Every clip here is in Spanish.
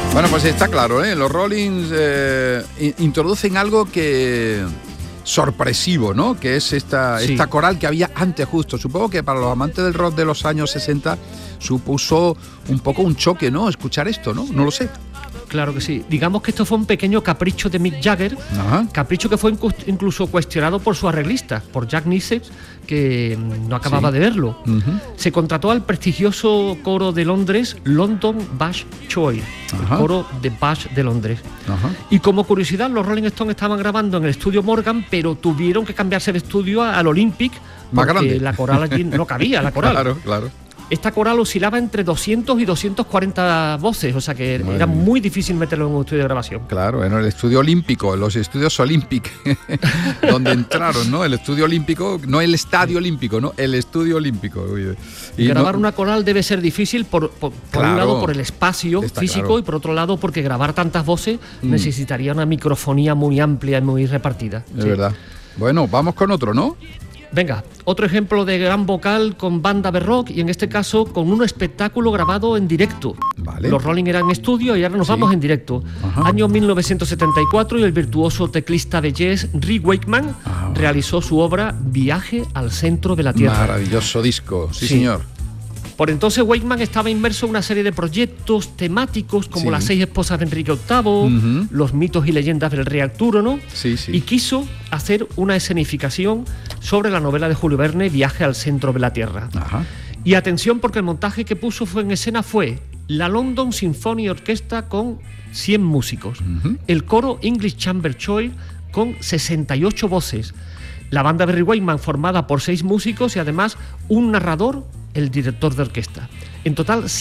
Bueno, pues está claro, ¿eh? Los Rollins introducen algo que sorpresivo, ¿no? Que es esta coral que había antes justo. Supongo que para los amantes del rock de los años 60 supuso un poco un choque, ¿no? Escuchar esto, ¿no? No lo sé. Claro que sí. Digamos que esto fue un pequeño capricho de Mick Jagger, capricho que fue incluso cuestionado por su arreglista, por Jack Nitzsche, que no acababa de verlo. Se contrató al prestigioso coro de Londres, London Bash Choir, el coro de Bash de Londres. Y como curiosidad, los Rolling Stones estaban grabando en el estudio Morgan, pero tuvieron que cambiarse de estudio al Olympic, porque la coral allí no cabía, la coral. Claro. Esta coral oscilaba entre 200 y 240 voces, o sea que era muy difícil meterlo en un estudio de grabación. Claro, en el estudio olímpico, los estudios Olympic, donde entraron, ¿no? El estudio olímpico, no el estadio olímpico, ¿no? El estudio olímpico. Y grabar una coral debe ser difícil por un lado por el espacio físico y por otro lado porque grabar tantas voces necesitaría una microfonía muy amplia y muy repartida. Es verdad. Bueno, vamos con otro, ¿no? Venga, otro ejemplo de gran vocal con banda de rock y en este caso con un espectáculo grabado en directo. Vale. Los Rolling eran en estudio y ahora nos vamos en directo. Año 1974 y el virtuoso teclista de jazz Rick Wakeman realizó su obra Viaje al centro de la Tierra. Maravilloso disco, sí señor. Por entonces Wakeman estaba inmerso en una serie de proyectos temáticos como las 6 esposas de Enrique VIII, los mitos y leyendas del rey Arturo, ¿no? Y quiso hacer una escenificación sobre la novela de Julio Verne, Viaje al centro de la Tierra. Y atención porque el montaje que puso en escena fue la London Symphony Orchestra con 100 músicos, el coro English Chamber Choir con 68 voces, la banda de Rick Wakeman formada por 6 músicos y además un narrador, el director de orquesta. En total,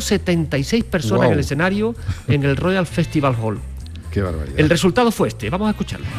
176 personas en el escenario en el Royal Festival Hall. Qué barbaridad. El resultado fue este, vamos a escucharlo.